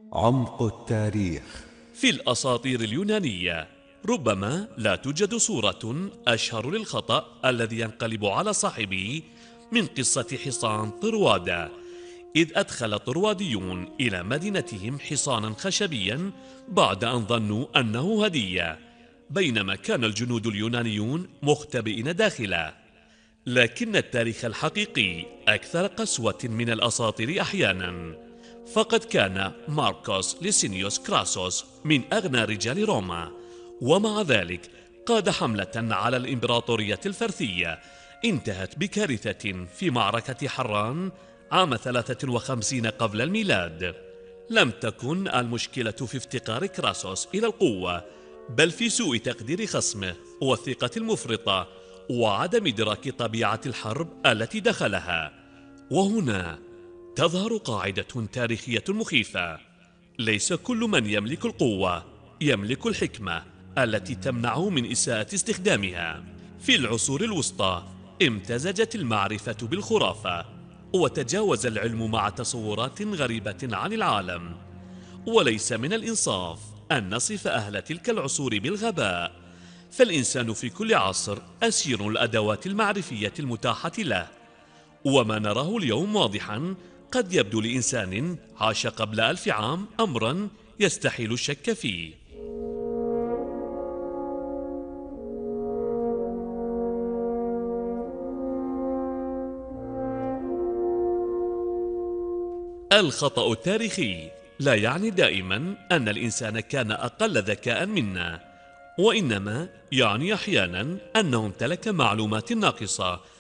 عمق التاريخ. في الأساطير اليونانية ربما لا توجد صورة أشهر للخطأ الذي ينقلب على صاحبه من قصة حصان طروادة، إذ أدخل طرواديون إلى مدينتهم حصانا خشبيا بعد أن ظنوا أنه هدية، بينما كان الجنود اليونانيون مختبئين داخله. لكن التاريخ الحقيقي أكثر قسوة من الأساطير أحيانا، فقد كان ماركوس ليسينيوس كراسوس من أغنى رجال روما، ومع ذلك قاد حملة على الإمبراطورية الفرثية انتهت بكارثة في معركة حران عام 53 قبل الميلاد. لم تكن المشكلة في افتقار كراسوس إلى القوة، بل في سوء تقدير خصمه والثقة المفرطة وعدم إدراك طبيعة الحرب التي دخلها. وهنا تظهر قاعدة تاريخية مخيفة: ليس كل من يملك القوة يملك الحكمة التي تمنعه من إساءة استخدامها. في العصور الوسطى امتزجت المعرفة بالخرافة، وتجاوز العلم مع تصورات غريبة عن العالم. وليس من الإنصاف أن نصف أهل تلك العصور بالغباء، فالإنسان في كل عصر أسير الأدوات المعرفية المتاحة له، وما نراه اليوم واضحا قد يبدو لإنسان عاش قبل 1000 عام أمرا يستحيل الشك فيه. الخطأ التاريخي لا يعني دائما أن الإنسان كان أقل ذكاء منا، وإنما يعني أحيانا أنه امتلك معلومات ناقصة